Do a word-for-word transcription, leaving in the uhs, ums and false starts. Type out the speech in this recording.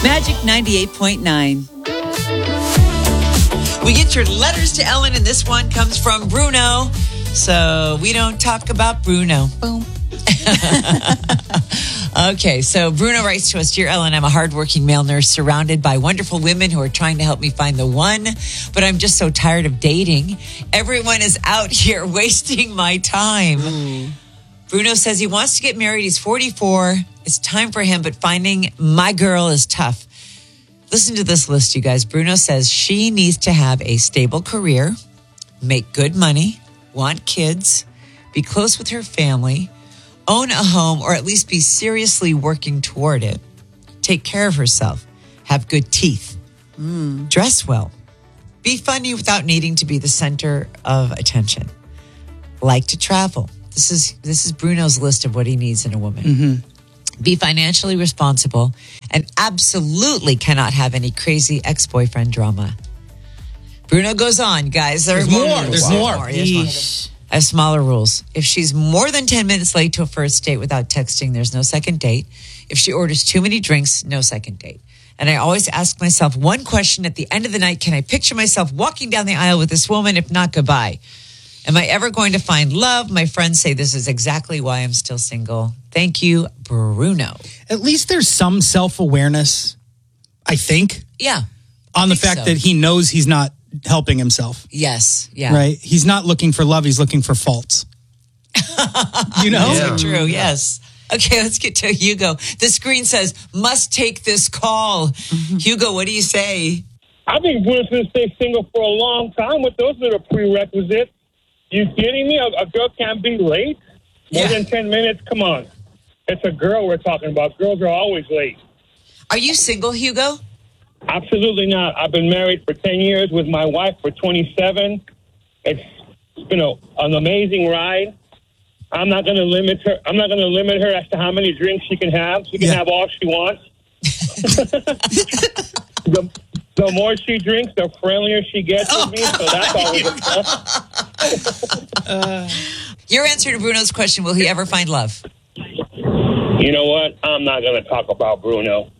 Magic ninety-eight point nine. We get your letters to Ellen, and this one comes from Bruno. So we don't talk about Bruno. Boom. Okay, so Bruno writes to us, Dear Ellen, I'm a hardworking male nurse surrounded by wonderful women who are trying to help me find the one, but I'm just so tired of dating. Everyone is out here wasting my time. Mm. Bruno says he wants to get married. He's forty-four. It's time for him, but finding my girl is tough. Listen to this list, you guys. Bruno says she needs to have a stable career, make good money, want kids, be close with her family, own a home, or at least be seriously working toward it, take care of herself, have good teeth, mm. dress well, be funny without needing to be the center of attention, like to travel. This is this is Bruno's list of what he needs in a woman. Mm-hmm. Be financially responsible, and absolutely cannot have any crazy ex-boyfriend drama. Bruno goes on, guys. There There's are more. There's more. more. There's more. I have smaller rules. If she's more than ten minutes late to a first date without texting, there's no second date. If she orders too many drinks, no second date. And I always ask myself one question at the end of the night. Can I picture myself walking down the aisle with this woman? If not, goodbye. Am I ever going to find love? My friends say this is exactly why I'm still single. Thank you, Bruno. At least there's some self-awareness, I think. Yeah. On the fact so. that he knows he's not helping himself. Yes. Yeah. Right? He's not looking for love. He's looking for faults. You know? Yeah. So true. Yes. Okay, let's get to Hugo. The screen says, must take this call. Mm-hmm. Hugo, what do you say? I think Bruno's going to stay single for a long time with those that are prerequisites. You kidding me? A, a girl can't be late? More yeah. than ten minutes? Come on. It's a girl we're talking about. Girls are always late. Are you single, Hugo? Absolutely not. I've been married for ten years with my wife for twenty-seven. It's, it's been a, an amazing ride. I'm not going to limit her. I'm not going to limit her as to how many drinks she can have. She can yeah. have all she wants. the, the more she drinks, the friendlier she gets oh, with me. So that's always a plus. uh, Your answer to Bruno's question, will he ever find love? You know what? I'm not going to talk about Bruno.